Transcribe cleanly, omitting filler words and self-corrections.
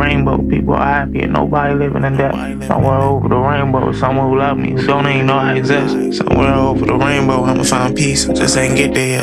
rainbow, people are happy and nobody living in debt. Somewhere over the rainbow, someone who love me, who don't even know I exist. Somewhere over the rainbow, I'ma find peace, I just ain't get there yet.